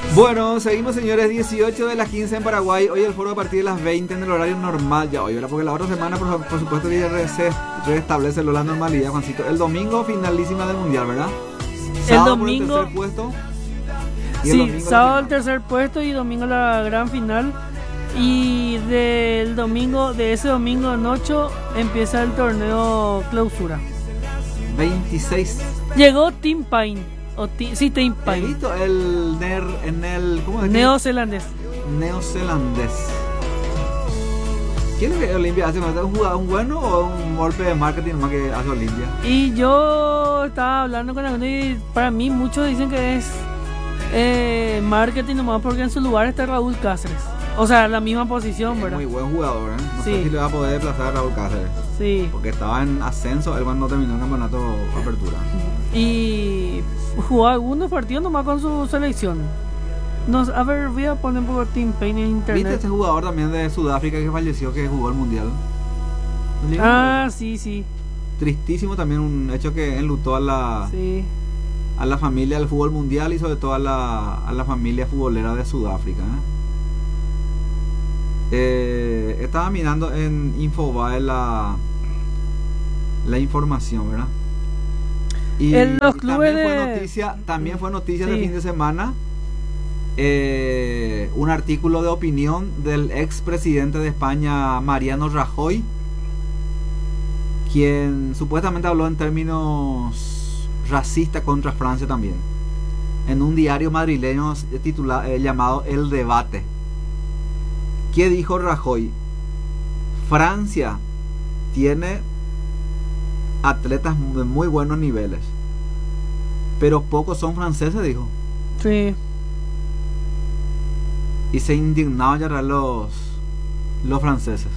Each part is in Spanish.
Bueno, seguimos señores, 18 de las 15 en Paraguay. Hoy el foro a partir de las 20 en el horario normal ya hoy, ¿verdad? Porque la otra semana por supuesto que ya se restablece la normalidad, Juancito. El domingo finalísima del Mundial, ¿verdad? Sábado el domingo por el tercer puesto. Sí, sábado el tercer puesto y domingo la gran final. Y de ese domingo en 8 empieza el torneo clausura. 26. Llegó Tim Payne. Tim Payne. Visto ¿cómo es? Neozelandés. ¿Quién es que Olimpia hace? ¿Un bueno o un golpe de marketing más que hace Olimpia? Y yo estaba hablando con alguien y para mí muchos dicen que es marketing nomás porque en su lugar está Raúl Cáceres. O sea, la misma posición, ¿verdad? Muy buen jugador, ¿eh? No sí. sé si le va a poder desplazar a Raúl Cáceres. Sí. Porque estaba en ascenso, él no terminó el campeonato apertura. Y jugó algunos partidos nomás con su selección. A ver, voy a poner un poco Tim Payne en internet. ¿Viste este jugador también de Sudáfrica que falleció, que jugó el Mundial? Sí. Tristísimo también, un hecho que enlutó a la familia del fútbol mundial y sobre todo a la familia futbolera de Sudáfrica, Estaba mirando en Infobae la información, ¿verdad? Y en los clubes también fue noticia de fin de semana un artículo de opinión del expresidente de España, Mariano Rajoy, quien supuestamente habló en términos racistas contra Francia también, en un diario madrileño llamado El Debate. ¿Qué dijo Rajoy? Francia tiene atletas de muy buenos niveles, pero pocos son franceses, dijo. Sí. Y se indignaron ya los franceses.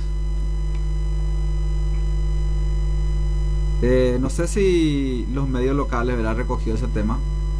No sé si los medios locales, ¿verdad?, recogió ese tema.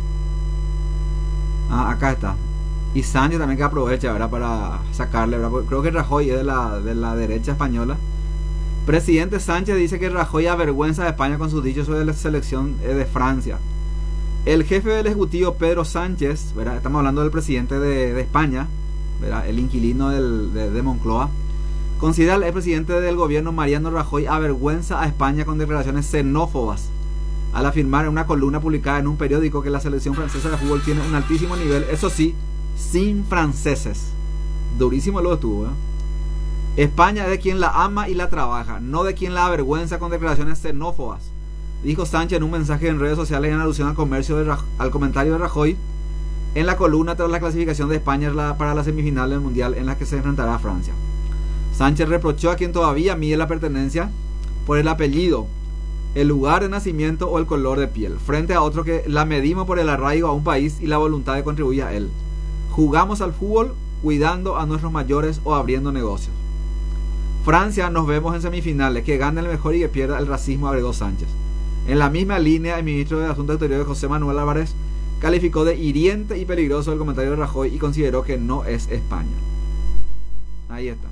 Acá está. Y Sánchez también, que aprovecha, ¿verdad?, para sacarle, ¿verdad? Porque creo que Rajoy es de la derecha española. Presidente Sánchez dice que Rajoy avergüenza a España con sus dichos sobre la selección de Francia. El jefe del ejecutivo, Pedro Sánchez, ¿verdad?, estamos hablando del presidente de España, ¿verdad?, el inquilino de Moncloa, considera al presidente del gobierno, Mariano Rajoy, avergüenza a España con declaraciones xenófobas, al afirmar en una columna publicada en un periódico que la selección francesa de fútbol tiene un altísimo nivel, eso sí, sin franceses. Durísimo lo estuvo, ¿eh? España es de quien la ama y la trabaja, no de quien la avergüenza con declaraciones xenófobas, dijo Sánchez en un mensaje en redes sociales en alusión al comentario de Rajoy en la columna tras la clasificación de España para la semifinal del Mundial en la que se enfrentará a Francia. Sánchez reprochó a quien todavía mide la pertenencia por el apellido, el lugar de nacimiento o el color de piel, frente a otro que la medimos por el arraigo a un país y la voluntad de contribuir a él. Jugamos al fútbol cuidando a nuestros mayores o abriendo negocios. Francia, nos vemos en semifinales, que gane el mejor y que pierda el racismo, agregó Sánchez. En la misma línea, el ministro de Asuntos Exteriores, José Manuel Álvarez, calificó de hiriente y peligroso el comentario de Rajoy y consideró que no es España. Ahí está.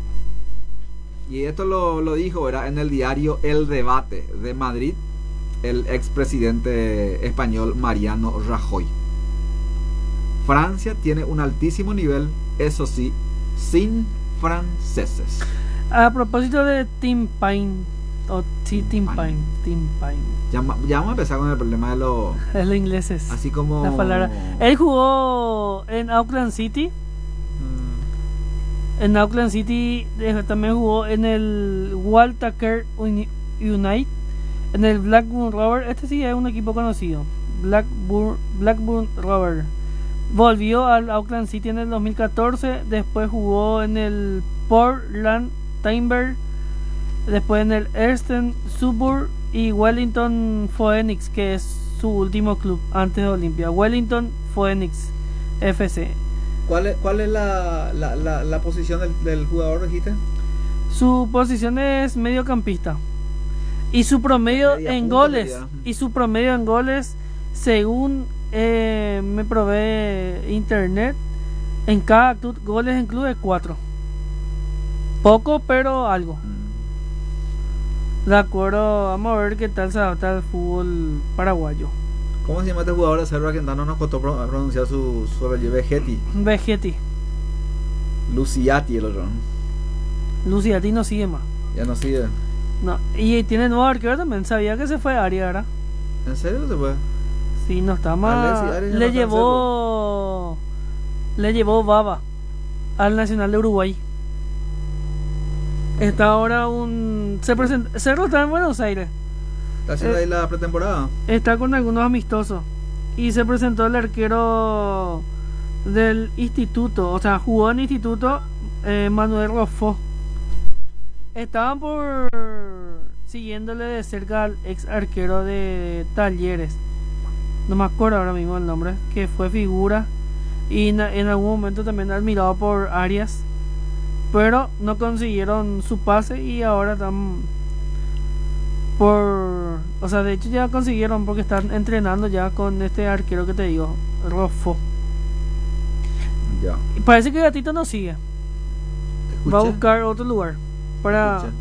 Y esto lo dijo, ¿verdad?, en el diario El Debate de Madrid, el expresidente español Mariano Rajoy. Francia tiene un altísimo nivel, eso sí, sin franceses. A propósito de Tim Payne, Tim Payne. Ya vamos a empezar con el problema de los ingleses. Así como la palabra. Él jugó en Auckland City. En Auckland City también jugó en el Waltaker United, en el Blackburn Rovers. Este sí es un equipo conocido, Blackburn Rovers. Volvió al Auckland City en el 2014. Después jugó en el Portland Timbers, después en el Eastern Suburb y Wellington Phoenix, que es su último club antes de Olimpia. Wellington Phoenix FC. ¿Cuál es la posición del jugador, dijiste? Su posición es mediocampista. Y su promedio en goles. Y su promedio en goles, según me provee internet, en cada goles en club es 4. Poco, pero algo. De acuerdo, vamos a ver qué tal se adapta al fútbol paraguayo. ¿Cómo se llama este jugador de Cerro Argentino? Nos costó pronunciar su apellido. Vegetti. Luciati el otro. Luciati no sigue más. Ya no sigue. No, y tiene nuevo arquero también. Sabía que se fue a Arias, ¿verdad? ¿En serio se fue? Sí, no está más. Le llevó Baba al Nacional de Uruguay. Está ahora Cerro está en Buenos Aires. ¿Está haciendo ahí la pretemporada? Está con algunos amistosos. Y se presentó el arquero del instituto. O sea, jugó en instituto Manuel Rofó. Estaban siguiéndole de cerca al ex arquero de Talleres. No me acuerdo ahora mismo el nombre. Que fue figura. Y en algún momento también admirado por Arias. Pero no consiguieron su pase y ahora están o sea, de hecho ya consiguieron porque están entrenando ya con este arquero que te digo, Rofo. Ya. Y parece que Gatito no sigue. ¿Escuché? Va a buscar otro lugar para... ¿Escuché?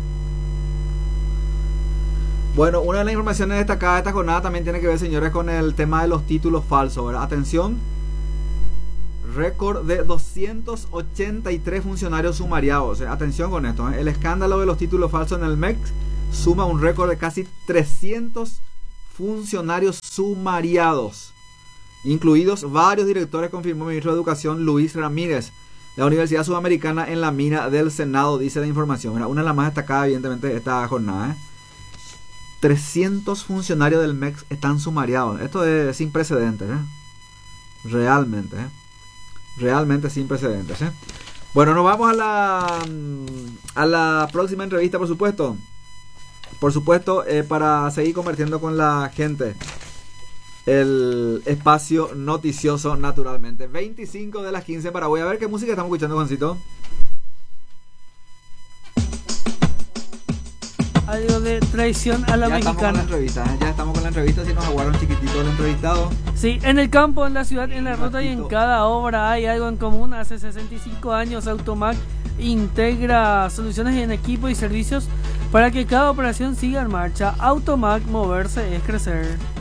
Bueno, una de las informaciones destacadas de esta jornada también tiene que ver, señores, con el tema de los títulos falsos, ¿verdad? Atención. Récord de 283 funcionarios sumariados. Atención con esto. El escándalo de los títulos falsos en el MEC suma un récord de casi 300 funcionarios sumariados, incluidos varios directores, confirmó el ministro de Educación Luis Ramírez. La Universidad Sudamericana en la mina del Senado, dice la información. Era una de las más destacadas, evidentemente, de esta jornada. 300 funcionarios del MEC están sumariados. Esto es sin precedentes, realmente, realmente sin precedentes. Bueno, nos vamos a la próxima entrevista, por supuesto, para seguir compartiendo con la gente el espacio noticioso, naturalmente. 25 de las 15 para hoy. A ver qué música estamos escuchando, Juancito. Algo de traición a la mexicana. Ya estamos con la entrevista. Si nos aguarda un chiquitito el entrevistado. Sí, en el campo, en la ciudad, en la ruta y en cada obra hay algo en común. Hace 65 años Automac integra soluciones en equipo y servicios para que cada operación siga en marcha. Automac, moverse es crecer.